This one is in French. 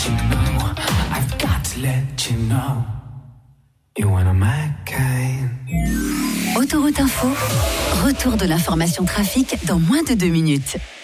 you know. I've got to let you know. You wanna my kind. Autoroute Info, retour de l'information trafic dans moins de 2 minutes.